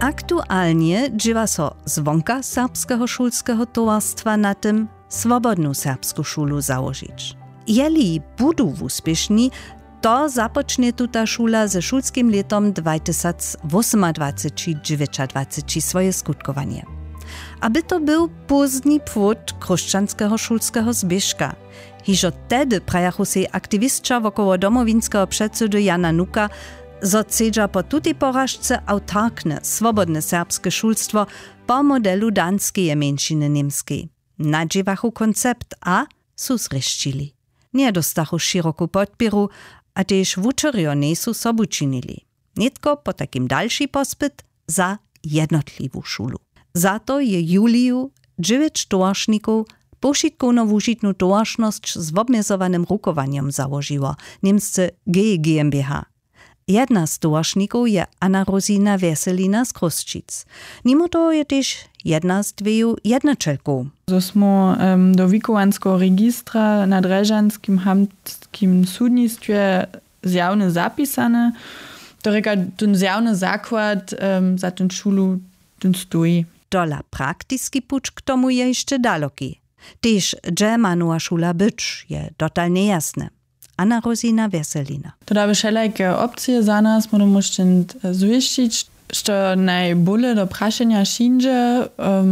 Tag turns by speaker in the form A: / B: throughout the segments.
A: Aktualnie dziewa so zwonka serbskiego szulskiego towarstwa na tym swobodną serbską szulu założyć. Jeli budu uspieszni, to zapocznie tuta szula ze szulskim letom 2028-2029 swoje skutkowanie. Aby to był późny płód chrześcijańskiego szulskiego zbieżka. Hiż od tedy prajachu się aktywistka wokoło domowinskiego przedsedu Jana Nuka, zo chcedza po tutej porażce autarkne, swobodne serbskie szulstwo po modelu danskiej mniejszyny niemskiej. Nadziewachu koncept a su zreszcili. Nie dostachu szeroku podpieru, a też wuczerio nie su sobu czynili. Nitko po takim dalszy pospyt za jednotliwą szulu. Za to je Juliju 9 towarszników pošitkovno wužitnu towarszność z obmierzowanym rukowaniem założyło, niemscy GmbH. Jedna z towarszników je Anna Rosina Weselina z Kruszczyc. Mimo to je też jedna z dwiju jednaczelków.
B: Smo do wikowanskiego registra na Drežanskim hamskim sudnictwie zjawne zapisane, to reka ten zjawny zakład za ten szulu ten stoi.
A: Dola praktyski pucz k tomu je jeszcze daloki. Też gdzie ma nowa szula być, je dotal niejasne. Anna Rosina Weselina.
B: To da by wszelkie opcje za nas, możemy zwiścić, że najbole do praszenia wszędzie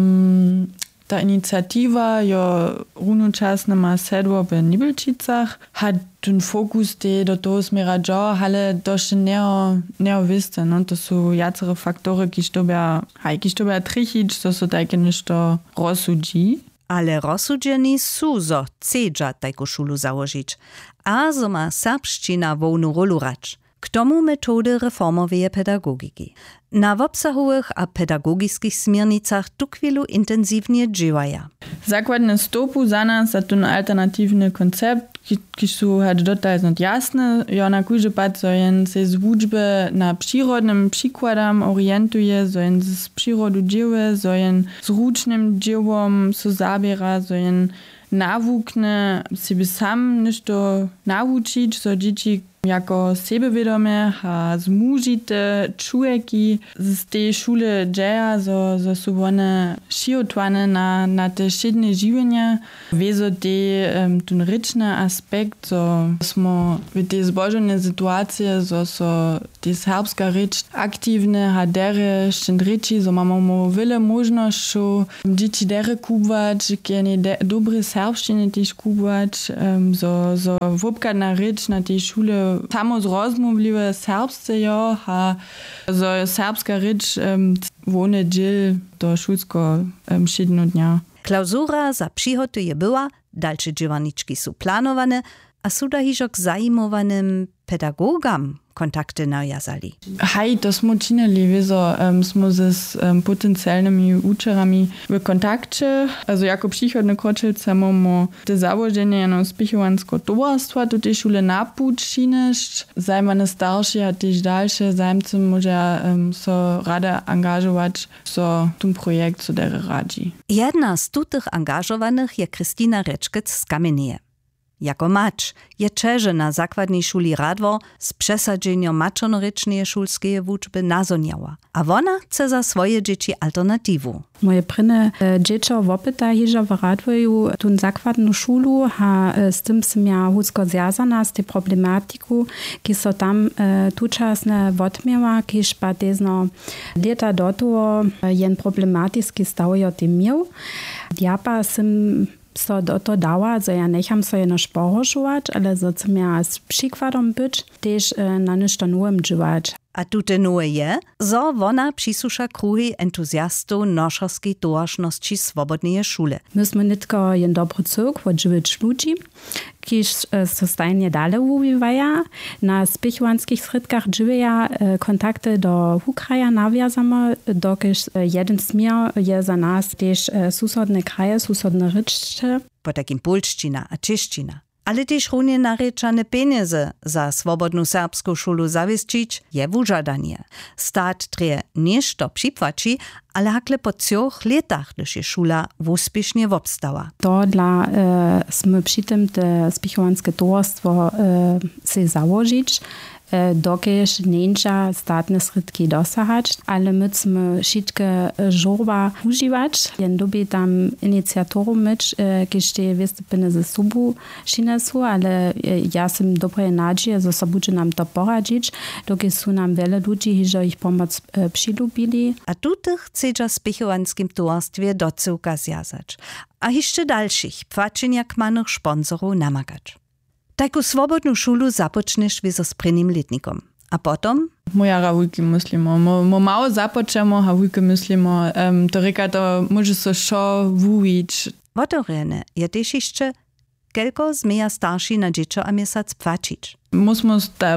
B: ta inicjatywa jo runočasne ma sedło w Nibelčicach, hat ten fokus do toho smiera dżo, ale dość nie wiste, no to są jacere faktory, kiż tobie trichić, to są takie nešto rozsudzi.
A: Ale rozsudzeni su, zo chcedza tajku szulu założyć, a zo ma serbszczyna wolną rolu rać. K tomu metody reformowej pedagogiki. Na obsahowych a pedagogickich smiernicach tu chwilu intensywnie działają.
B: Zakładne stopu za nas za ten alternatywny koncept, kiż su hać dotal znot jasne, jo na kujże pat zojen se z wuczby na przyrodnym przykładam orientuje, zojen z przyrodu dzieły, zojen z rucznym dziełom so zabiera, zojen nawukne sobie sam nešto nauczyć, so dzieci jako sebewiedome a zmužite człowieki z tej szule dzieja, so su one šiotwane na te szydne żywienie. Wieso ten ryczny aspekt, so smo w tej zbożone sytuacje, so te serbska rycz aktywne, a dere szczędryci, so mamy wiele możności dzieci dere kupować, kiedy dobre serbszczyny też kupować, so wopkadna rycz na tej szule samo zrozmówliwe serbsce jo, a so serbska rycz wone dziel do szulsko szydno dnia.
A: Klausura za przygoty była, dalsze dziełaniczki są planowane, a su da hižo k zajmowanym pedagogam kontakty nawiązali.
B: Hej, to smo činili, wieso smo z potencjalnymi uczerami w kontakcie. Also jako przychodne kročelce mamy te założenie na spichowansko towarstwa, to te szule napučiniš, zajmane starsze, a też dalsze zajmce może so rada angażować, so ten projekt so dere radzi.
A: Jedna z tutych angażowanych je Kristina Rečkec z Kamenije. Jako mać je Čeže na zakładnej szuli Radwo z przesadzeniem maczonorycznej szulskiej wuczby nazoniała, a ona chce za swoje dzieci alternatiwu.
C: Moje pryne dziecko wopyta hižo w Radwoju tun zakładną szulu, a z tym sam ja hucko zjazana z tej problematiku, ki so tam tučasne wotmiała, kiż patezno leta do toho jen problematiski stawijo tym miał. Ja pa sam so to dała, że ja necham sobie no sporożować, ale że chcę ja z przykładem być, też na ništo nowym działać.
A: A tute nowe je, że ona przysłusza kruhy entuzjastów noszowskiej towarszności swobodnej szule.
C: Myśmy nitko jen dobry cyrk od żywych ludzi, kiż so stajnie dalej uwiwaja. Na spichowanskich sredkach żyweja kontakty do Ukraja nawiązamy, dokiż jeden smier je za nas też susodne kraje, susodne ryczcze.
A: Po takim polszczyna a czeszczyna. Ale też runie narečane pieniądze za swobodną serbską szulu zawieszczyć je wużadanie. Stat treje ništo przypłaci, ale hakle po 3 latach, gdyż je szula uspiesznie wopstała.
C: To dla sme przy tym te spichowanskie towarstwo se założyć, dokież nieńcza statne sredki dosahać, ale my chcemy wszystkie żurba używać. Jen lubię tam inicjatorów myć, kiedy występy ze sobą przynesu, ale ja sam dobre nadzieję, że będzie nam to poradzić, dokąd są nam wiele ludzi, że ich pomoc przylubili.
A: A tu chcedza spichowanskim towarstwie docyłka zjazać, a jeszcze dalszych płaczeniak manych sponsorów namagać. Taką swobodną szulu zapoczniesz wizo z prynnym letnikom. A potom?
B: Moja rawujki myslimo. Mo mało zapoczemo, a wujki myslimo. To reka, to może so šo wujić.
A: Wotorene je też jeszcze kelko zmieja starsi na dziecko a miesiąc płacić.
B: Musimy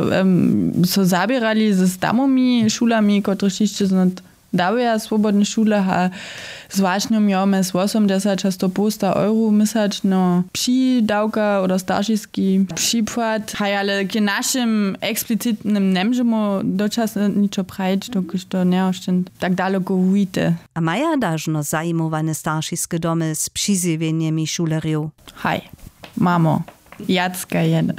B: so zabierali ze stamomi szulami, które jeszcze są dawaja swobodne szule, a zwłaszcza miałam z 80 často posta euro miesięcznie przydałka oder starszewski przypłat, ale k naszym eksplicitnym nie możemy doczasno niczo prajeć, dokąd to nie jeszcze tak daleko wyjdzie.
A: A maja dażno zajmowane starszewskie domy z przyzywieniami szuleriów?
B: Hej, mamo, Jacka jene.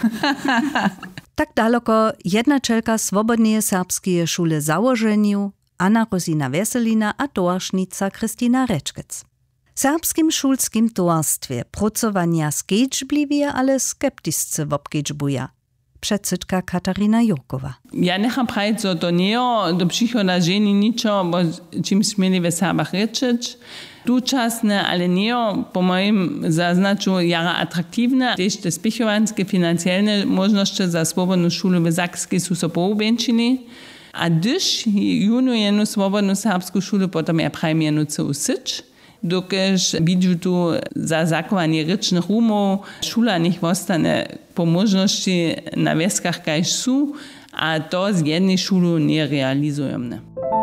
A: Tak daleko jedna czelka swobodnej serbskiej szule założeniu, Anna Rosina Weselina a towaršnica Kristina Rečkec. Serbskim szulskim towarstwie pracowania skedźbliwie, ale skeptyscy wobkedźbuja. Przedsydka Katarina Jurkowa.
D: Ja necham prawić, że to nie do przychoda żeni niczo, bo czym śmieli w Serbach reczyć. Dočasne, ale nie po moim zaznaczu jara atraktivne. Też te spichowanskie finansjalne możności za swobodną szulę w Zakskiej są so połubieńczyli. A gdyż junujemy swobodną serbską szulę, potem ja prajmiemy co usyć, dokąd widzę tu za zachowanie rycznych umów, szula niech zostanie po możności na wioskach, kaž są, a to z jednej szulu nie realizujemy.